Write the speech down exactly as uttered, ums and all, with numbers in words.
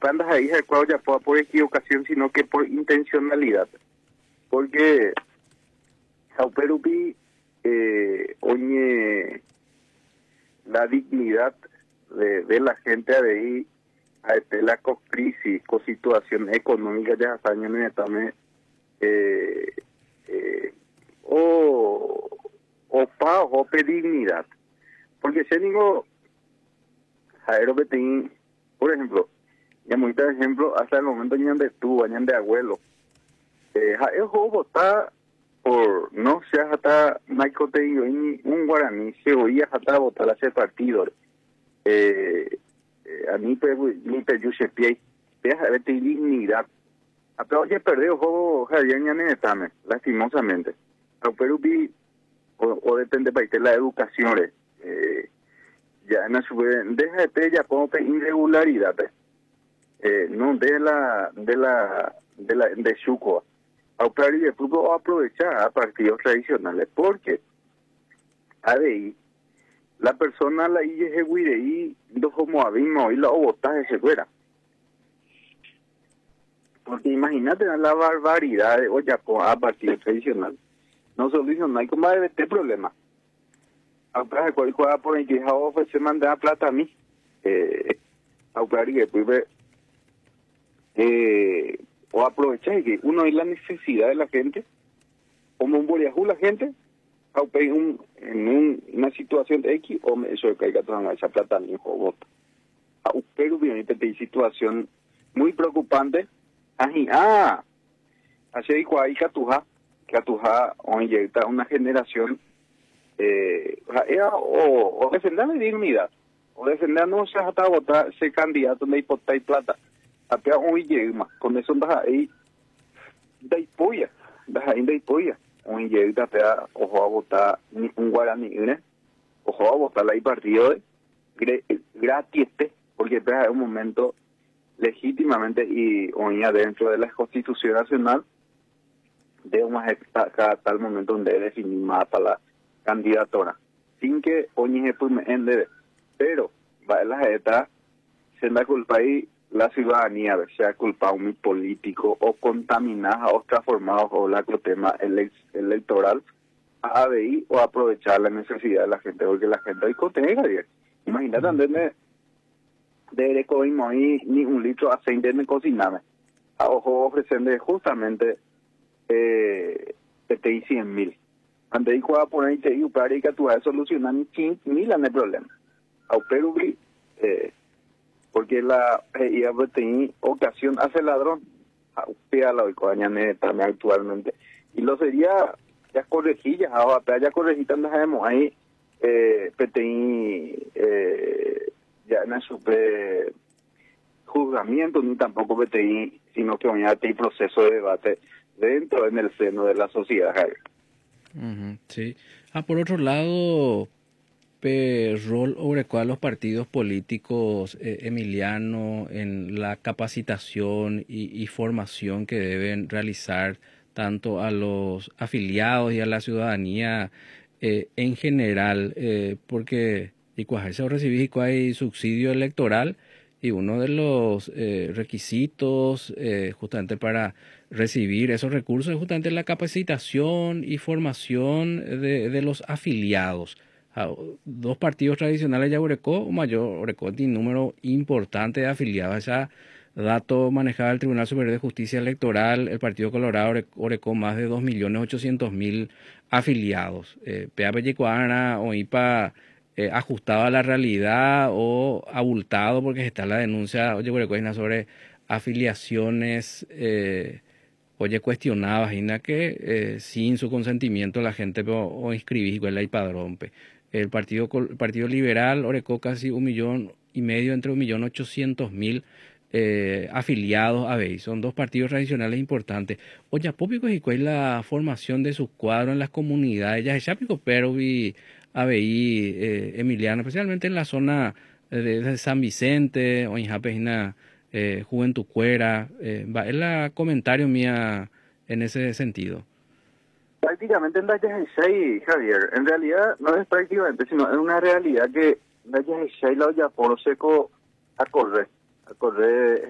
andas ahí el cuadro ya pueda por equivocación, sino que por intencionalidad. Porque Sauperupi, eh, oye, la dignidad de, de la gente de ahí, a este, la crisis, con situación económica ya hace años en eh, eh, o o pa o pe dignidad. Porque si digo, Jairo Betín, por ejemplo, ya muchos ejemplos, hasta el momento ñan de tú, ñan de abuelo. Eh, Jairo vota por, no sé, hasta Michael te digo, un guaraní, se oía hasta votar a ese partido. Eh, eh, a mí, pues, ni te yo se pie, deja de tener dignidad. Pero oye, perdió juego Javier Ñanetame, lastimosamente. Pero vi, o, o depende de la educación, eh, ya en su deja de tener ya como irregularidad, eh, no de la, de la, de la, de Chuco. Pero y después aprovechar a partidos tradicionales, porque ahí la persona la I G y dos como abismo y la votaje se fuera. Porque imagínate la barbaridad de olla a partido tradicional. No soluciona, no hay como de este problema. Ahora se puede jugar por el que se manda plata a mí. Eh, ahora y después eh, o aprovechar que uno es la necesidad de la gente, como un boliajú la gente, un, en un, una situación de X, o eso de caiga toda esa plata ni voto. Pero bien, hay situación muy preocupante. Ají, ah, así dijo ahí Catuja, Catuja, oye, una generación, eh, o, o defender la dignidad, o defender no se hasta votar ese candidato de hipoteca y plata, apenas hoy llega, con eso vas ahí, de polla, vas ahí de polla, hoy llega, apenas, ojo a votar un guaraní, ¿eh? Ojo a votar ahí partido de gratis, porque apenas es un momento legítimamente y hoy dentro de la Constitución Nacional de un cada tal momento donde definir más para la candidatura sin que hoy se pero va la jeta se da culpa ahí la ciudadanía sea culpado un político o contaminada o transformado o la tema ele electoral a A B I o aprovechar la necesidad de la gente porque la gente hoy contega imagínate andar de cocina ahí ni un litro de aceite de cocinar a ojo ofreciendo justamente eh te y cien mil antes de jugar por ahí te digo para que tú vas a solucionar quince mil no hay problema a pero eh porque la eh, y ocasión hace ladrón a usted a la oicoaña también actualmente y lo sería ya corregillas ahora ya corregitas no ahí eh P T I eh ya no es super juzgamiento ni tampoco P T I sino que hoy hay proceso de debate dentro en el seno de la sociedad. Uh-huh, sí. Ah, por otro lado, pe, rol sobre cuál los partidos políticos, eh, Emiliano, en la capacitación y, y formación que deben realizar tanto a los afiliados y a la ciudadanía eh, en general, eh, porque y cuando recibís hay subsidio electoral y uno de los eh, requisitos eh, justamente para recibir esos recursos es justamente la capacitación y formación de, de los afiliados. Dos partidos tradicionales ya Orecó, mayor Orecó tiene un número importante de afiliados. Ese dato manejaba el Tribunal Superior de Justicia Electoral, el Partido Colorado Orecó más de dos millones ochocientos mil afiliados. Eh, P A P Yecuana o I P A eh, ajustado a la realidad o abultado porque está la denuncia, oye, Orecó sobre afiliaciones eh, oye, cuestionadas, que eh, sin su consentimiento la gente o, o inscribís igual hay padrón. Pe. El partido, el partido Liberal Orecó casi un millón y medio, entre un millón ochocientos mil eh, afiliados a B I. Son dos partidos tradicionales importantes. Oye, Pópico y cuál es la formación de sus cuadros en las comunidades. Ya es Chápico, pero vi A B I, eh, Emiliano, especialmente en la zona de, de San Vicente, o en Japejina, eh, Juventud Cuera. Eh, va, es la comentario mía en ese sentido. Prácticamente en Dallas seis, Javier, en realidad no es prácticamente, sino es una realidad que Dallas seis la olla por seco a correr, a correr